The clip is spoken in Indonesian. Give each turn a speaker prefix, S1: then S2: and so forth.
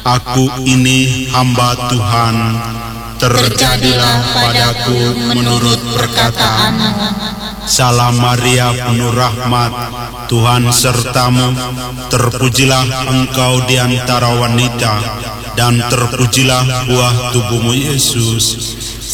S1: Aku ini hamba Tuhan, terjadilah padaku menurut perkataan-Mu. Salam Maria, penuh rahmat, Tuhan sertamu, terpujilah engkau di antara wanita, dan terpujilah buah tubuhmu Yesus.